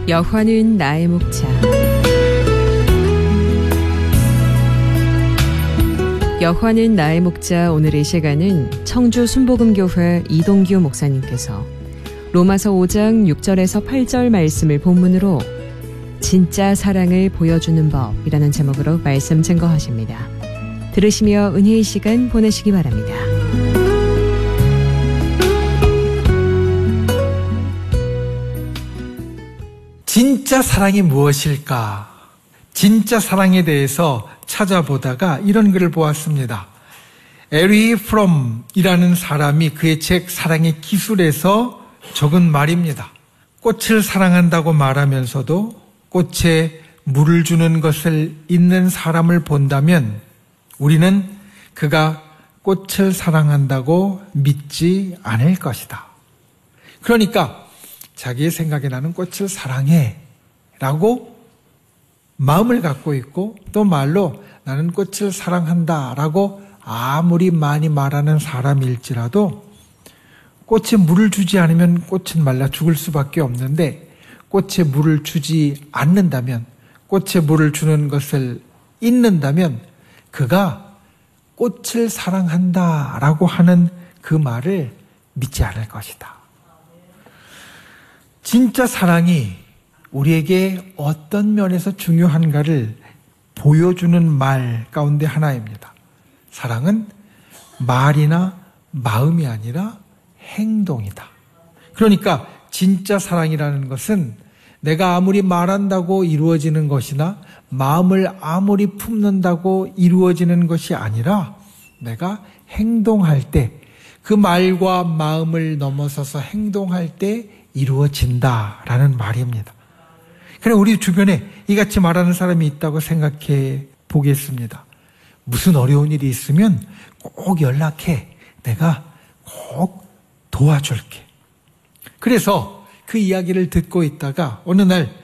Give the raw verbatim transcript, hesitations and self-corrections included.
여호와는 나의 목자. 여호와는 나의 목자. 오늘의 시간은 청주 순복음교회 이동규 목사님께서 로마서 오 장 육 절에서 팔 절 말씀을 본문으로 진짜 사랑을 보여주는 법이라는 제목으로 말씀 증거하십니다. 들으시며 은혜의 시간 보내시기 바랍니다. 진짜 사랑이 무엇일까? 진짜 사랑에 대해서 찾아보다가 이런 글을 보았습니다. 에리 프롬이라는 사람이 그의 책 사랑의 기술에서 적은 말입니다. 꽃을 사랑한다고 말하면서도 꽃에 물을 주는 것을 잊는 사람을 본다면 우리는 그가 꽃을 사랑한다고 믿지 않을 것이다. 그러니까 자기의 생각에 나는 꽃을 사랑해 라고 마음을 갖고 있고 또 말로 나는 꽃을 사랑한다 라고 아무리 많이 말하는 사람일지라도 꽃에 물을 주지 않으면 꽃은 말라 죽을 수밖에 없는데 꽃에 물을 주지 않는다면, 꽃에 물을 주는 것을 잊는다면 그가 꽃을 사랑한다 라고 하는 그 말을 믿지 않을 것이다. 진짜 사랑이 우리에게 어떤 면에서 중요한가를 보여주는 말 가운데 하나입니다. 사랑은 말이나 마음이 아니라 행동이다. 그러니까 진짜 사랑이라는 것은 내가 아무리 말한다고 이루어지는 것이나 마음을 아무리 품는다고 이루어지는 것이 아니라 내가 행동할 때, 그 말과 마음을 넘어서서 행동할 때 이루어진다라는 말입니다. 그럼 우리 주변에 이같이 말하는 사람이 있다고 생각해 보겠습니다. 무슨 어려운 일이 있으면 꼭 연락해. 내가 꼭 도와줄게. 그래서 그 이야기를 듣고 있다가 어느 날